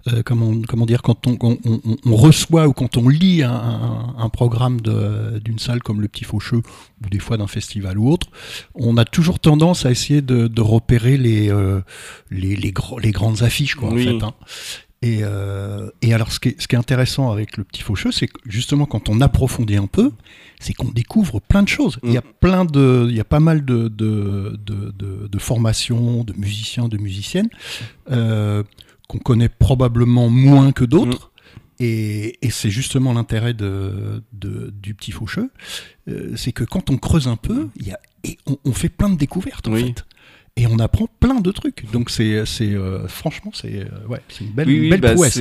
comment dire, quand on reçoit ou quand on lit un programme d'une salle comme le Petit Faucheux ou des fois d'un festival ou autre, on a toujours tendance à essayer de repérer les grandes affiches, quoi, en fait. Hein. Et alors, ce qui est intéressant avec le Petit Faucheux, c'est que justement, quand on approfondit un peu, c'est qu'on découvre plein de choses. Il y a pas mal de formations, de musiciens, de musiciennes, qu'on connaît probablement moins que d'autres. Et c'est justement l'intérêt du Petit Faucheux, c'est que quand on creuse un peu, on fait plein de découvertes, en fait. Et on apprend plein de trucs. Donc franchement, c'est une belle prouesse.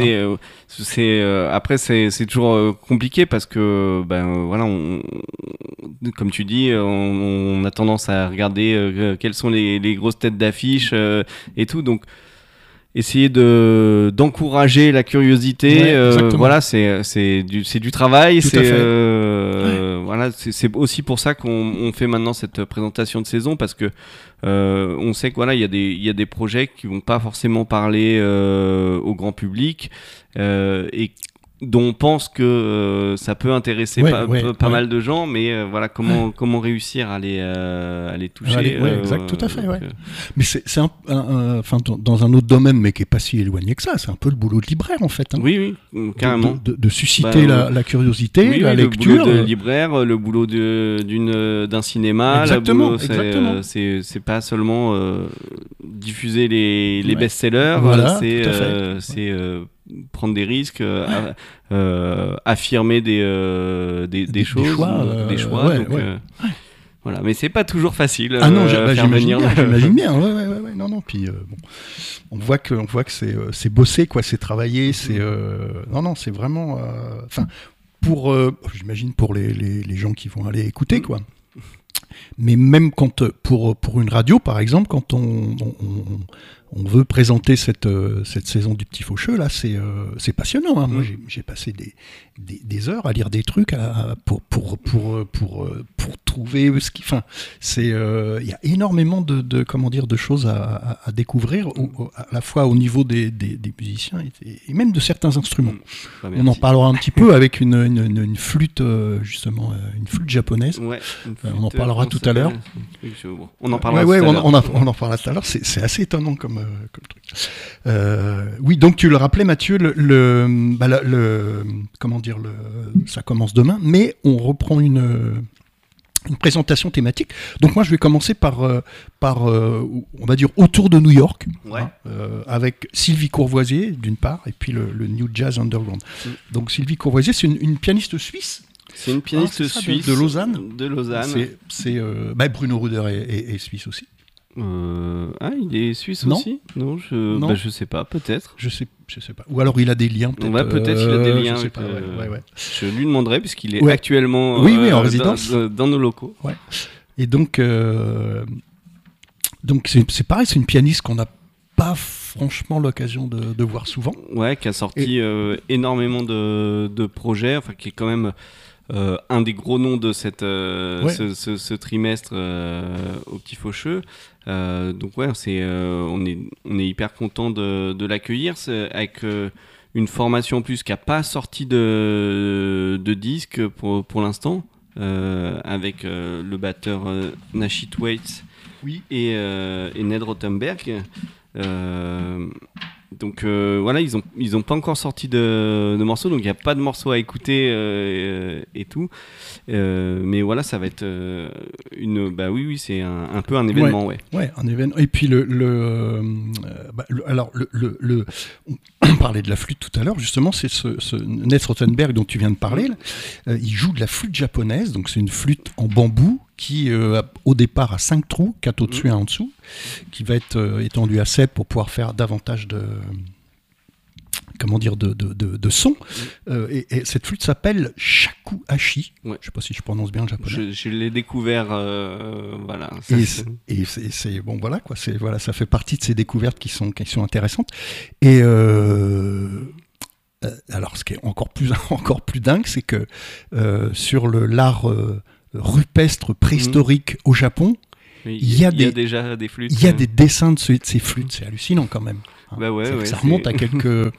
Après, c'est toujours compliqué parce que, voilà, comme tu dis, on a tendance à regarder quelles sont les grosses têtes d'affiche et tout. Donc, essayer d'encourager la curiosité, voilà, c'est du travail. Voilà, c'est aussi pour ça qu'on fait maintenant cette présentation de saison, parce que on sait que voilà, il y a des projets qui vont pas forcément parler au grand public et dont on pense que ça peut intéresser pas mal de gens, mais voilà, comment réussir à les toucher. Exact, tout à fait. Mais c'est enfin, dans un autre domaine, mais qui est pas si éloigné que ça, c'est un peu le boulot de libraire, en fait. Hein. Oui, carrément. De susciter la curiosité, la lecture. Le boulot de libraire, le boulot d'un cinéma. Exactement. C'est pas seulement diffuser les best-sellers, voilà, c'est prendre des risques, affirmer des choses, des choix. Voilà, mais c'est pas toujours facile. Ah non, j'imagine bien. Non. Puis bon, on voit que c'est bossé, quoi, c'est travaillé, c'est c'est vraiment. Enfin, j'imagine pour les gens qui vont aller écouter, quoi. Mais même quand pour une radio, par exemple, quand on veut présenter cette saison du Petit Faucheux, là, c'est passionnant. Hein. Moi, j'ai passé des heures à lire des trucs pour trouver ce qui. Enfin, il y a énormément de choses à découvrir, à la fois au niveau des musiciens et même de certains instruments. On en parlera un petit peu avec une flûte, justement, une flûte japonaise. On en parlera tout à l'heure. On en parlera tout à l'heure. On en parlera tout à l'heure. C'est assez étonnant comme truc. Oui, donc tu le rappelais, Mathieu, ça commence demain, mais on reprend une présentation thématique. Donc moi, je vais commencer par on va dire, autour de New York, avec Sylvie Courvoisier, d'une part, et puis le New Jazz Underground. Donc Sylvie Courvoisier, c'est une pianiste suisse. C'est une pianiste suisse de Lausanne. C'est Bruno Ruder est suisse aussi. Il est suisse aussi ? Non, je sais pas, peut-être. Je sais pas. Ou alors il a des liens, peut-être. Peut-être il a des liens. Je lui demanderai, puisqu'il est actuellement en résidence dans nos locaux. Ouais. Et donc c'est pareil, c'est une pianiste qu'on n'a pas franchement l'occasion de voir souvent. Ouais, qui a sorti énormément de projets, enfin qui est quand même un des gros noms de ce trimestre au Petit Faucheux. Donc on est hyper content de l'accueillir, avec une formation en plus qui n'a pas sorti de disque pour l'instant, avec le batteur Nashit Waits et Ned Rothenberg. Donc voilà, ils ont pas encore sorti de morceaux, donc il n'y a pas de morceaux à écouter et tout. Mais voilà, ça va être c'est un peu un événement, Ouais, un événement. Et puis on parlait de la flûte tout à l'heure, justement, c'est ce Ned Rothenberg dont tu viens de parler. Là. Il joue de la flûte japonaise, donc c'est une flûte en bambou qui au départ a 5 trous, 4 au-dessus et 1 en dessous, qui va être étendue à 7 pour pouvoir faire davantage de son. Et cette flûte s'appelle shakuhachi. Je ne sais pas si je prononce bien le japonais. Je l'ai découvert, voilà. Et c'est bon, voilà quoi. Ça fait partie de ces découvertes qui sont intéressantes. Et alors, ce qui est encore plus dingue, c'est que sur l'art rupestre préhistorique au Japon, il y a déjà des flûtes. Il y a des dessins de ces flûtes, c'est hallucinant quand même. Ça remonte à quelques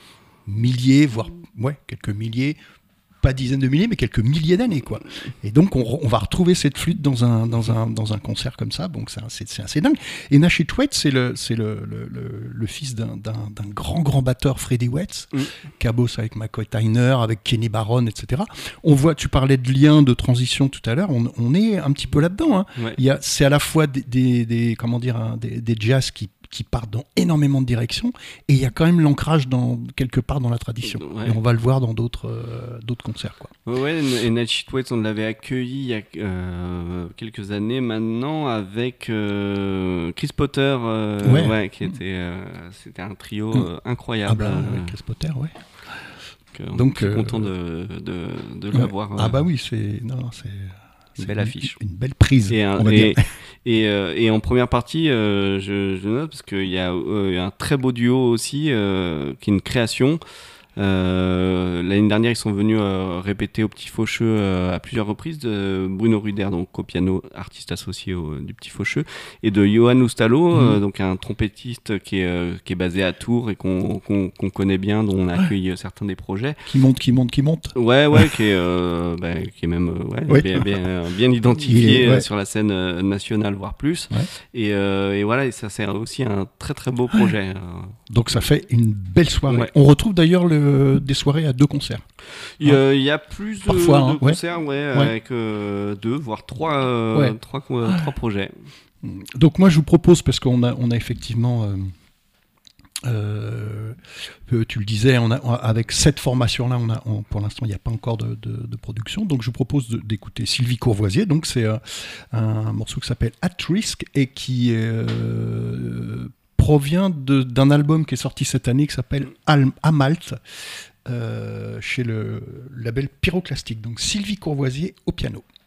milliers, voire quelques milliers, pas dizaines de milliers, mais quelques milliers d'années, quoi. Et donc on va retrouver cette flûte dans un concert comme ça. Donc c'est assez dingue. Et Nash Thwaites, c'est le fils d'un grand batteur, Freddie Wetz, qui a bossé avec McCoy Tyner, avec Kenny Barron, etc. On voit, tu parlais de lien, de transition tout à l'heure, on est un petit peu là-dedans, hein. Ouais. C'est à la fois des jazz qui partent dans énormément de directions, et il y a quand même l'ancrage quelque part dans la tradition. Ouais. Et on va le voir dans d'autres concerts, quoi. Ouais, et Nash Thwaites, on l'avait accueilli il y a quelques années maintenant avec Chris Potter, qui était, c'était un trio incroyable. Chris Potter, ouais. Donc, je suis content de l'avoir. Ah bah oui, c'est une belle affiche. Une belle prise. Et en première partie, je note, parce qu'il y a un très beau duo aussi, qui est une création. L'année dernière, ils sont venus répéter au Petit Faucheux à plusieurs reprises, de Bruno Ruder, donc au piano, artiste associé du Petit Faucheux, et de Johan Oustalo, donc un trompettiste qui est basé à Tours et qu'on connaît bien, dont on a accueilli certains des projets. Qui monte. Ouais, qui est même bien identifié sur la scène nationale, voire plus. Ouais. Et voilà, et ça c'est aussi un très très beau projet. Donc ça fait une belle soirée. Ouais. On retrouve d'ailleurs des soirées à 2 concerts. Il y a plus de concerts, avec 2 voire 3 projets. Donc moi je vous propose, parce qu'on a effectivement, tu le disais, avec cette formation-là, pour l'instant il n'y a pas encore de production. Donc je vous propose d'écouter Sylvie Courvoisier. Donc c'est un morceau qui s'appelle At Risk et qui provient d'un album qui est sorti cette année qui s'appelle À Malte, chez le label Pyroclastique. Donc Sylvie Courvoisier au piano.